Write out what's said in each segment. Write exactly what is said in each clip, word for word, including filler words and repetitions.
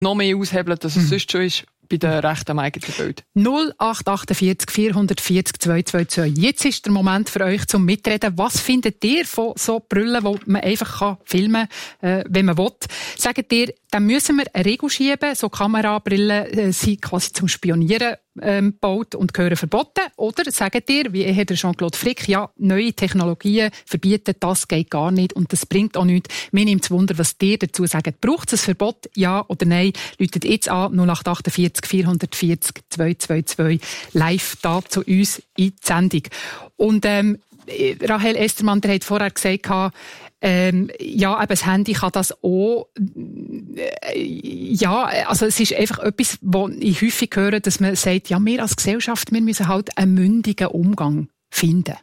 noch mehr aushebeln, als es mhm. sonst schon ist, bei den Rechten am eigenen Bild. null acht acht vier vier vier vier zwei zwei zwei. Jetzt ist der Moment für euch zum Mitreden. Was findet ihr von so Brillen, die man einfach filmen kann, äh, wenn man will? Sagt ihr, dann müssen wir eine Regel schieben, so Kamerabrillen äh, sind quasi zum Spionieren ähm, gebaut und gehören verboten? Oder sagt ihr, wie eher der Jean-Claude Frick, ja, neue Technologien verbieten, das geht gar nicht und das bringt auch nichts. Mir nimmt es Wunder, was ihr dazu sagt. Braucht es ein Verbot, ja oder nein? Läutet jetzt an null acht acht vier vier vier zwei zwei zwei live da zu uns in die Sendung. Und ähm, Rahel Estermann, der hat vorher gesagt, ähm, ja, eben das Handy kann das auch. Äh, ja, also es ist einfach etwas, wo ich häufig höre, dass man sagt, ja, wir als Gesellschaft, wir müssen halt einen mündigen Umgang finden.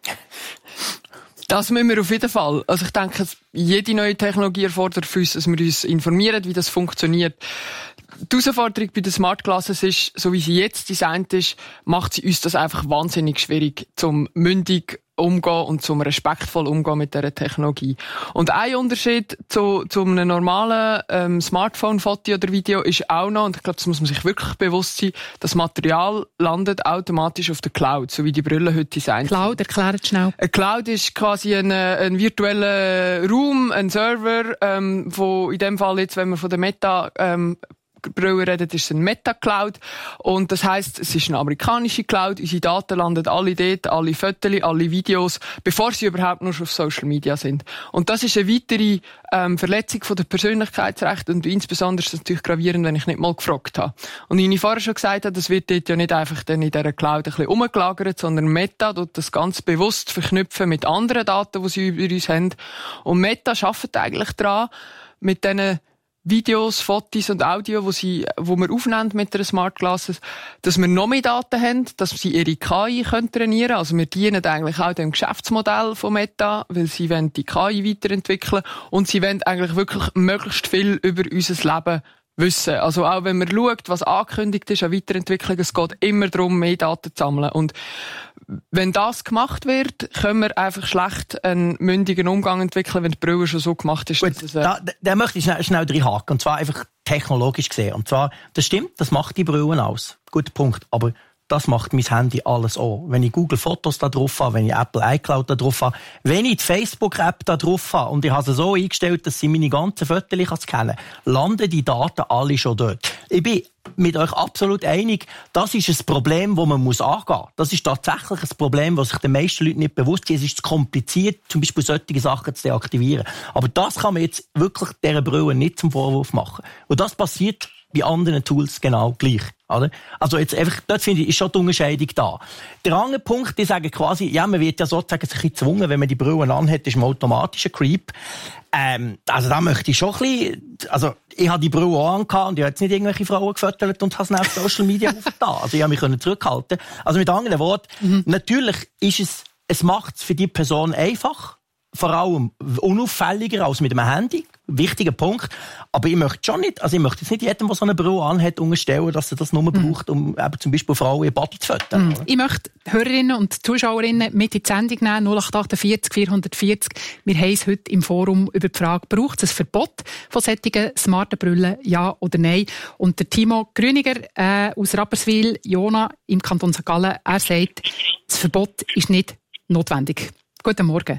Das müssen wir auf jeden Fall. Also ich denke, jede neue Technologie erfordert für uns, dass wir uns informieren, wie das funktioniert. Die Herausforderung bei den Smart Glasses ist, so wie sie jetzt designt ist, macht sie uns das einfach wahnsinnig schwierig, zum mündig umgehen und zum respektvoll umgehen mit dieser Technologie. Und ein Unterschied zu, zu einem normalen ähm, Smartphone-Foto oder Video ist auch noch, und ich glaube, das muss man sich wirklich bewusst sein, das Material landet automatisch auf der Cloud, so wie die Brille heute designt sind. Cloud, erklärt schnell. Eine Cloud ist quasi ein, ein virtueller Raum, ein Server, ähm, wo in dem Fall jetzt, wenn wir von der Meta ähm, Brille reden, ist es ein Meta-Cloud. Und das heisst, es ist eine amerikanische Cloud. Unsere Daten landen alle dort, alle Fotos, alle Videos, bevor sie überhaupt nur auf Social Media sind. Und das ist eine weitere ähm, Verletzung von der Persönlichkeitsrechte und insbesondere ist das natürlich gravierend, wenn ich nicht mal gefragt habe. Und wie ich vorher schon gesagt habe, das wird dort ja nicht einfach dann in dieser Cloud ein bisschen umgelagert, sondern Meta tut das ganz bewusst verknüpfen mit anderen Daten, die sie über uns haben. Und Meta arbeitet eigentlich daran, mit diesen Videos, Fotos und Audio, die sie, wo wir aufnehmen mit den Smart Glasses, dass wir noch mehr Daten haben, dass sie ihre K I können trainieren können. Also wir dienen eigentlich auch dem Geschäftsmodell von Meta, weil sie wollen die K I weiterentwickeln und sie wollen eigentlich wirklich möglichst viel über unser Leben wissen. Also auch wenn man schaut, was angekündigt ist an Weiterentwicklung, es geht immer darum, mehr Daten zu sammeln. Und wenn das gemacht wird, können wir einfach schlecht einen mündigen Umgang entwickeln, wenn die Brille schon so gemacht ist. Gut, dass es, äh da, da möchte ich schnell, schnell drin haken. Und zwar einfach technologisch gesehen. Und zwar, das stimmt, das macht die Brillen aus. Guter Punkt. Aber das macht mein Handy alles auch. Wenn ich Google Fotos da drauf habe, wenn ich Apple iCloud da drauf habe, wenn ich die Facebook-App da drauf habe und ich habe sie so eingestellt, dass sie meine ganzen Fotos scannen kann, landen die Daten alle schon dort. Ich bin mit euch absolut einig, das ist ein Problem, das man muss angehen muss. Das ist tatsächlich ein Problem, das sich den meisten Leuten nicht bewusst ist. Es ist zu kompliziert, zum Beispiel solche Sachen zu deaktivieren. Aber das kann man jetzt wirklich dieser Brille nicht zum Vorwurf machen. Und das passiert bei anderen Tools genau gleich. Oder? Also jetzt einfach, dort finde ich, ist schon die Unterscheidung da. Der andere Punkt, die sagen quasi, ja, man wird ja sozusagen sich gezwungen, wenn man die Brillen anhat, ist man automatisch ein Creep. Ähm, also da möchte ich schon ein bisschen, also ich habe die Brille auch angehabt und ich habe jetzt nicht irgendwelche Frauen gefüttert und habe es auf Social Media aufgetan. Also ich habe mich zurückhalten. Also mit anderen Worten, mhm. natürlich ist es, es macht es für die Person einfach, vor allem unauffälliger als mit einem Handy. Wichtiger Punkt. Aber ich möchte schon nicht, also ich möchte jetzt nicht jedem, der so eine Brille anhat, unterstellen, dass er das nur mhm. braucht, um eben zum Beispiel Frauen in Body zu füttern. Mhm. Ich möchte Hörerinnen und Zuschauerinnen mit in die Sendung nehmen, null acht acht vier vier vier vier. Wir haben es heute im Forum über die Frage, braucht es ein Verbot von solchen smarten Brillen, ja oder nein? Und der Timo Grüniger äh, aus Rapperswil, Jona im Kanton Sankt Gallen, er sagt, das Verbot ist nicht notwendig. Guten Morgen.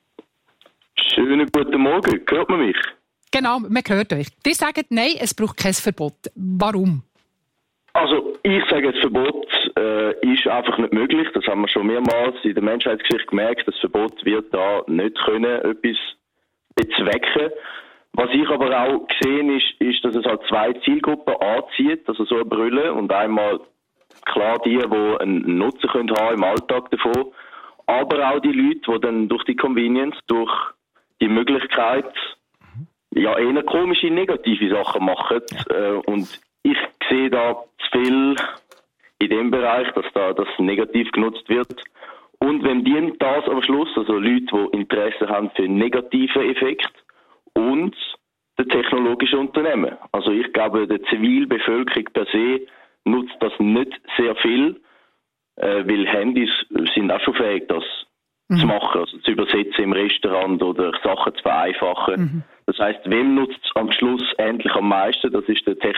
Schönen guten Morgen. Hört man mich? Genau, man hört euch. Die sagen, nein, es braucht kein Verbot. Warum? Also, ich sage, das Verbot äh, ist einfach nicht möglich. Das haben wir schon mehrmals in der Menschheitsgeschichte gemerkt. Das Verbot wird da nicht können, etwas bezwecken. Was ich aber auch gesehen ist, ist, dass es halt zwei Zielgruppen anzieht, also so eine Brille. Und einmal klar die, die einen Nutzen können haben im Alltag davon, aber auch die Leute, die dann durch die Convenience, durch die Möglichkeit, ja, eher komische, negative Sachen machen. Äh, und ich sehe da zu viel in dem Bereich, dass da das negativ genutzt wird. Und wenn die das am Schluss, also Leute, die Interesse haben für negative Effekte und der technologische Unternehmen. Also ich glaube, der Zivilbevölkerung per se nutzt das nicht sehr viel, äh, weil Handys sind auch schon fähig, das mhm. zu machen, also zu übersetzen im Restaurant oder Sachen zu vereinfachen. Mhm. Das heisst, wem nutzt es am Schluss endlich am meisten? Das ist der